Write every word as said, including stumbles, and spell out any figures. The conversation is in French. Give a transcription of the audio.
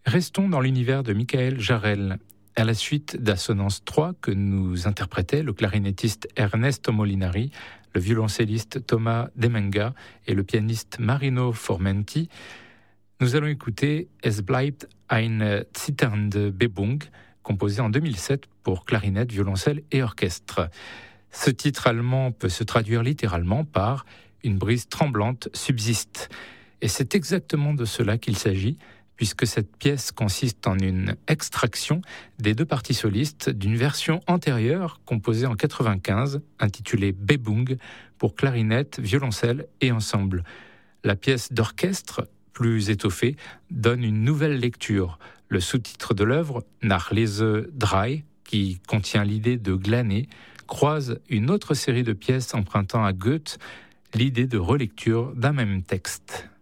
Restons dans l'univers de Michael Jarel. À la suite d'Assonance trois que nous interprétaient le clarinettiste Ernesto Molinari, le violoncelliste Thomas Demenga et le pianiste Marino Formenti, nous allons écouter Es bleibt eine zitternde Bebung, composé en deux mille sept pour clarinette, violoncelle et orchestre. Ce titre allemand peut se traduire littéralement par « une brise tremblante subsiste ». Et c'est exactement de cela qu'il s'agit, puisque cette pièce consiste en une extraction des deux parties solistes d'une version antérieure composée en quatre-vingt-quinze, intitulée Bebung, pour clarinette, violoncelle et ensemble. La pièce d'orchestre, plus étoffée, donne une nouvelle lecture. Le sous-titre de l'œuvre, Nach Lese drei, qui contient l'idée de glaner, croise une autre série de pièces empruntant à Goethe l'idée de relecture d'un même texte.